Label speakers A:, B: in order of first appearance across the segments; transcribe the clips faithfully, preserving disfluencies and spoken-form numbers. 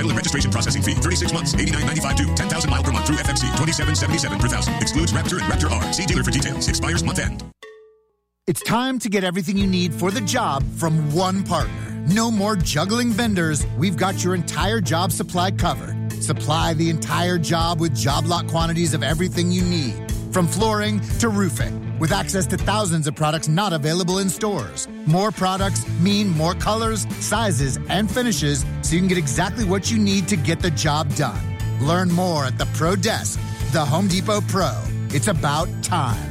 A: Title and registration processing fee. thirty-six months. eighty-nine ninety-five due. ten thousand mile per month through F M C. twenty-seven seventy-seven per thousand. Excludes Raptor and Raptor R. See dealer for details. Expires month end.
B: It's time to get everything you need for the job from one partner. No more juggling vendors. We've got your entire job supply covered. Supply the entire job with job lot quantities of everything you need, from flooring to roofing, with access to thousands of products not available in stores. More products mean more colors, sizes, and finishes, so you can get exactly what you need to get the job done. Learn more at the Pro Desk, the Home Depot Pro. It's about time.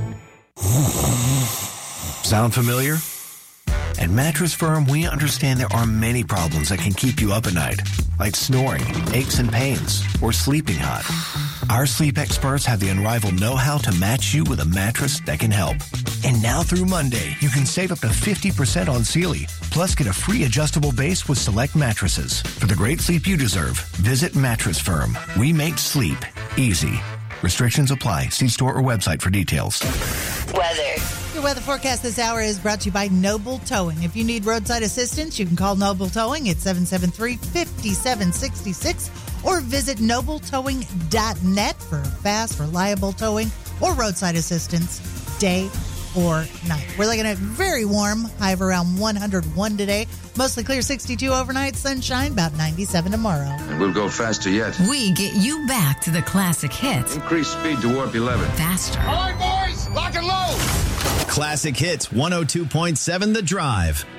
C: Sound familiar? At Mattress Firm, we understand there are many problems that can keep you up at night, like snoring, aches and pains, or sleeping hot. Our sleep experts have the unrivaled know-how to match you with a mattress that can help. And now through Monday, you can save up to fifty percent on Sealy, plus get a free adjustable base with select mattresses. For the great sleep you deserve, visit Mattress Firm. We make sleep easy. Restrictions apply. See store or website for details.
D: Weather. Your weather forecast this hour is brought to you by Noble Towing. If you need roadside assistance, you can call Noble Towing at seven seven three, five seven six six or visit noble towing dot net for fast, reliable towing or roadside assistance day or night. We're looking at very warm, high of around one hundred one today. Mostly clear sixty-two overnight, sunshine about ninety-seven tomorrow.
E: And we'll go faster yet.
F: We get you back to the classic hits.
E: Increase speed to warp eleven.
F: Faster.
G: All right, boys, lock and load.
H: Classic Hits one oh two point seven The Drive.